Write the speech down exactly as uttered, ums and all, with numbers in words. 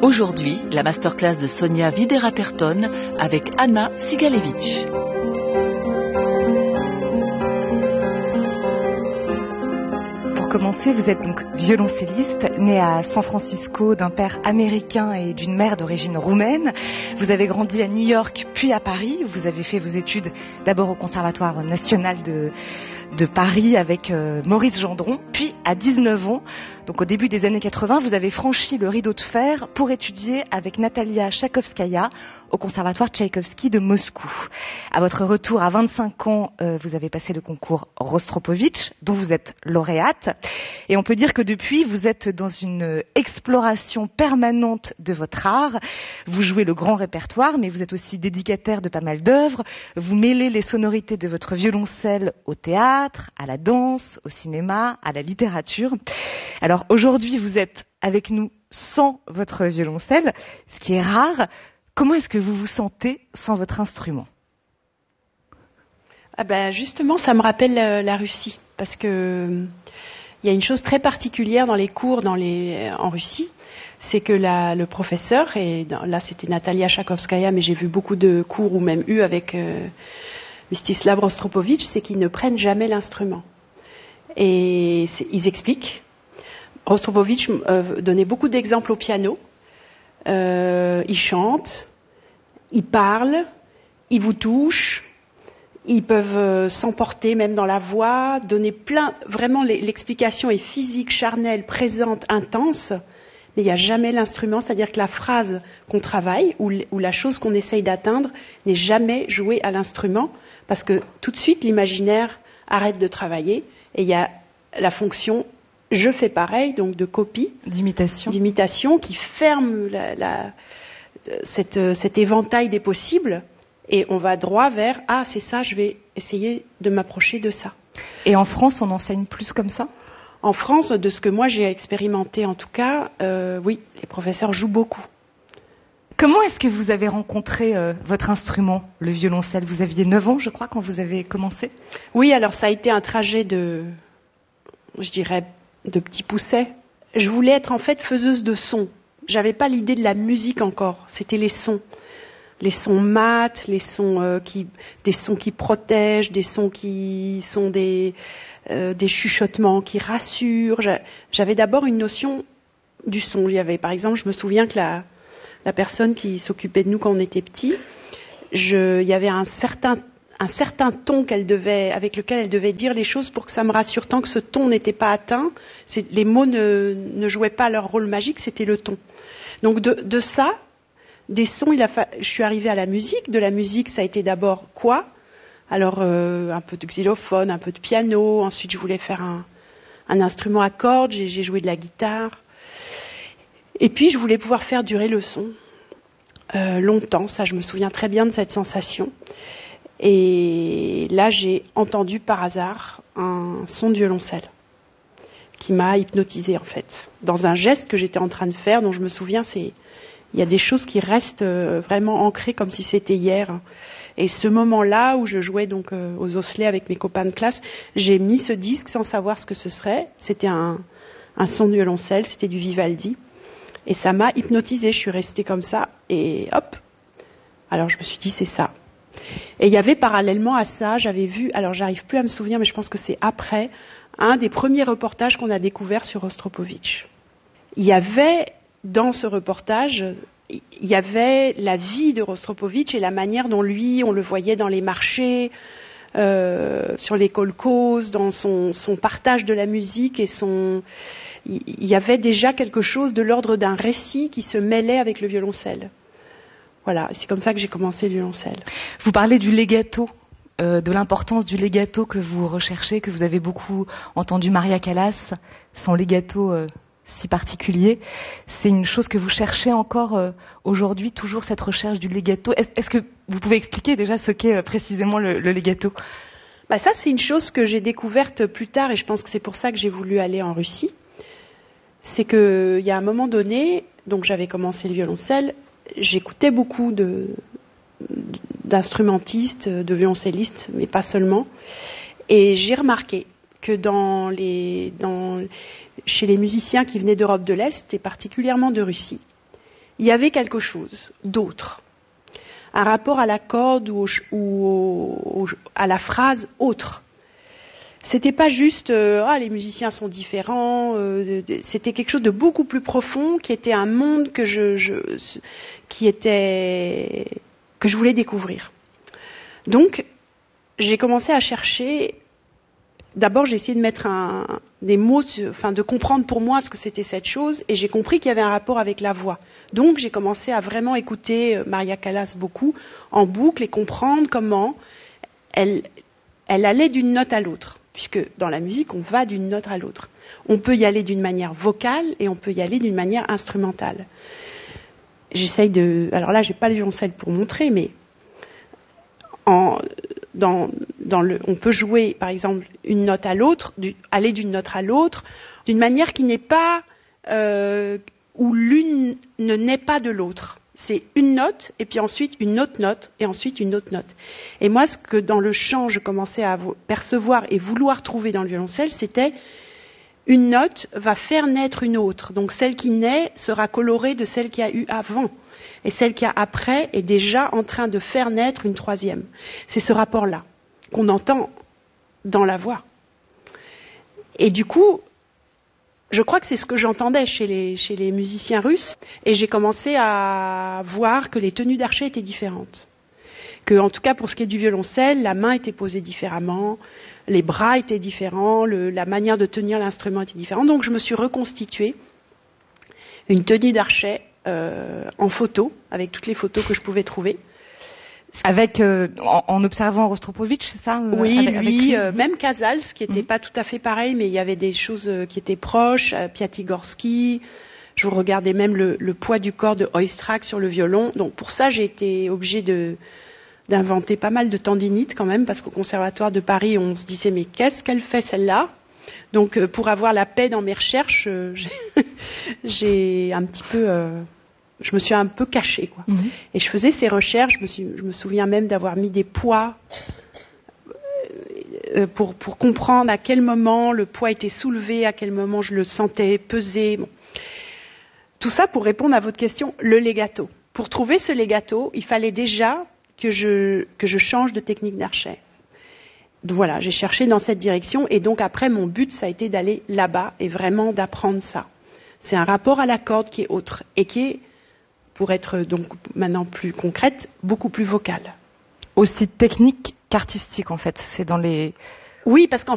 Aujourd'hui, la masterclass de Sonia Videra-Terton avec Anna Sigalevitch. Pour commencer, vous êtes donc violoncelliste, né à San Francisco d'un père américain et d'une mère d'origine roumaine. Vous avez grandi à New York puis à Paris. Vous avez fait vos études d'abord au Conservatoire national de, de Paris avec euh, Maurice Gendron, puis à dix-neuf ans, donc au début des années quatre-vingts, vous avez franchi le rideau de fer pour étudier avec Natalia Tchaïkovskaya au Conservatoire Tchaïkovski de Moscou. À votre retour à vingt-cinq ans, euh, vous avez passé le concours Rostropovitch, dont vous êtes lauréate. Et on peut dire que depuis, vous êtes dans une exploration permanente de votre art. Vous jouez le grand répertoire, mais vous êtes aussi dédicataire de pas mal d'œuvres. Vous mêlez les sonorités de votre violoncelle au théâtre, à la danse, au cinéma, à la littérature. Alors aujourd'hui, vous êtes avec nous sans votre violoncelle, ce qui est rare. Comment est-ce que vous vous sentez sans votre instrument ? Ah ben justement, ça me rappelle la, la Russie, parce que il y a une chose très particulière dans les cours dans les, en Russie, c'est que la, le professeur, et dans, là c'était Natalia Tchaïkovskaya, mais j'ai vu beaucoup de cours ou même eu avec euh, Mstislav Rostropovitch, c'est qu'ils ne prennent jamais l'instrument. Et ils expliquent. Rostropovitch euh, donnait beaucoup d'exemples au piano. Euh, il chante, il parle, il vous touche, ils peuvent euh, s'emporter même dans la voix, donner plein, vraiment l'explication est physique, charnelle, présente, intense, mais il n'y a jamais l'instrument, c'est-à-dire que la phrase qu'on travaille ou, ou la chose qu'on essaye d'atteindre n'est jamais jouée à l'instrument, parce que tout de suite l'imaginaire arrête de travailler et il y a la fonction je fais pareil, donc de copie, d'imitation, d'imitation qui ferme la, la, cette, cet éventail des possibles, et on va droit vers « Ah, c'est ça, je vais essayer de m'approcher de ça ». Et en France, on enseigne plus comme ça ? En France, de ce que moi j'ai expérimenté en tout cas, euh, oui, les professeurs jouent beaucoup. Comment est-ce que vous avez rencontré euh, votre instrument, le violoncelle ? Vous aviez neuf ans, je crois, quand vous avez commencé ? Oui, alors ça a été un trajet de, je dirais, de petits poussets. Je voulais être en fait faiseuse de sons. J'avais pas l'idée de la musique encore. C'était les sons, les sons mat, les sons euh, qui, des sons qui protègent, des sons qui sont des euh, des chuchotements qui rassurent. J'avais d'abord une notion du son. Il y avait, par exemple, je me souviens que la la personne qui s'occupait de nous quand on était petits, je, il y avait un certain un certain ton qu'elle devait, avec lequel elle devait dire les choses pour que ça me rassure. Tant que ce ton n'était pas atteint, c'est, les mots ne, ne jouaient pas leur rôle magique, c'était le ton. Donc de, de ça, des sons, il a fa... je suis arrivée à la musique. De la musique, ça a été d'abord quoi ? Alors euh, un peu de xylophone, un peu de piano. Ensuite, je voulais faire un, un instrument à cordes. J'ai, j'ai joué de la guitare. Et puis, je voulais pouvoir faire durer le son euh, longtemps. Ça, je me souviens très bien de cette sensation. Et là, j'ai entendu par hasard un son de violoncelle qui m'a hypnotisée, en fait. Dans un geste que j'étais en train de faire, dont je me souviens, c'est, il y a des choses qui restent vraiment ancrées comme si c'était hier. Et ce moment-là où je jouais donc aux osselets avec mes copains de classe, j'ai mis ce disque sans savoir ce que ce serait. C'était un, un son de violoncelle, c'était du Vivaldi. Et ça m'a hypnotisée. Je suis restée comme ça et hop. Alors je me suis dit, c'est ça. Et il y avait parallèlement à ça, j'avais vu, alors j'arrive plus à me souvenir, mais je pense que c'est après, un des premiers reportages qu'on a découvert sur Rostropovitch. Il y avait, dans ce reportage, il y avait la vie de Rostropovitch et la manière dont lui, on le voyait dans les marchés, euh, sur les kolkhozes, dans son, son partage de la musique et son... Il y avait déjà quelque chose de l'ordre d'un récit qui se mêlait avec le violoncelle. Voilà, c'est comme ça que j'ai commencé le violoncelle. Vous parlez du legato, euh, de l'importance du legato que vous recherchez, que vous avez beaucoup entendu Maria Callas, son legato euh, si particulier. C'est une chose que vous cherchez encore euh, aujourd'hui, toujours cette recherche du legato. Est-ce, est-ce que vous pouvez expliquer déjà ce qu'est euh, précisément le, le legato ? Bah ça, c'est une chose que j'ai découverte plus tard, et je pense que c'est pour ça que j'ai voulu aller en Russie. C'est qu'il y a un moment donné, donc j'avais commencé le violoncelle, j'écoutais beaucoup de, d'instrumentistes, de violoncellistes, mais pas seulement. Et j'ai remarqué que dans les, dans, chez les musiciens qui venaient d'Europe de l'Est, et particulièrement de Russie, il y avait quelque chose d'autre. Un rapport à la corde ou, au, ou au, au, à la phrase autre. C'était pas juste euh, ah les musiciens sont différents, euh, c'était quelque chose de beaucoup plus profond qui était un monde que je, je qui était que je voulais découvrir. Donc j'ai commencé à chercher. D'abord j'ai essayé de mettre un, des mots, enfin de comprendre pour moi ce que c'était cette chose, et j'ai compris qu'il y avait un rapport avec la voix. Donc j'ai commencé à vraiment écouter Maria Callas beaucoup en boucle et comprendre comment elle elle allait d'une note à l'autre. Puisque dans la musique, on va d'une note à l'autre. On peut y aller d'une manière vocale et on peut y aller d'une manière instrumentale. J'essaye de... Alors là, j'ai pas le violoncelle pour montrer, mais en, dans, dans le, on peut jouer, par exemple, une note à l'autre, du, aller d'une note à l'autre, d'une manière qui n'est pas... Euh, où l'une ne naît pas de l'autre. C'est une note, et puis ensuite une autre note, et ensuite une autre note. Et moi, ce que dans le chant, je commençais à percevoir et vouloir trouver dans le violoncelle, c'était une note va faire naître une autre. Donc celle qui naît sera colorée de celle qui a eu avant. Et celle qui a après est déjà en train de faire naître une troisième. C'est ce rapport-là qu'on entend dans la voix. Et du coup... Je crois que c'est ce que j'entendais chez les, chez les musiciens russes, et j'ai commencé à voir que les tenues d'archet étaient différentes. Que, en tout cas, pour ce qui est du violoncelle, la main était posée différemment, les bras étaient différents, le, la manière de tenir l'instrument était différente. Donc je me suis reconstituée une tenue d'archet euh, en photo, avec toutes les photos que je pouvais trouver. Avec, euh, en, en observant Rostropovitch, c'est ça? Oui, avec, lui, avec lui. Euh, même Casals, qui n'était mmh. pas tout à fait pareil, mais il y avait des choses euh, qui étaient proches, euh, Piatigorsky, je regardais même le, le poids du corps de Oistrakh sur le violon. Donc pour ça, j'ai été obligée de, d'inventer pas mal de tendinites quand même, parce qu'au Conservatoire de Paris, on se disait, mais qu'est-ce qu'elle fait celle-là? Donc euh, pour avoir la paix dans mes recherches, euh, j'ai, j'ai un petit peu... Euh, je me suis un peu cachée, quoi. Mmh. Et je faisais ces recherches, je me, suis, je me souviens même d'avoir mis des poids euh, pour, pour comprendre à quel moment le poids était soulevé, à quel moment je le sentais peser. Bon. Tout ça pour répondre à votre question, le legato. Pour trouver ce legato, il fallait déjà que je, que je change de technique d'archet. Donc voilà, j'ai cherché dans cette direction, et donc après, mon but, ça a été d'aller là-bas et vraiment d'apprendre ça. C'est un rapport à la corde qui est autre, et qui est, pour être donc maintenant plus concrète, beaucoup plus vocale. Aussi technique qu'artistique, en fait. C'est dans les... Oui, parce qu'en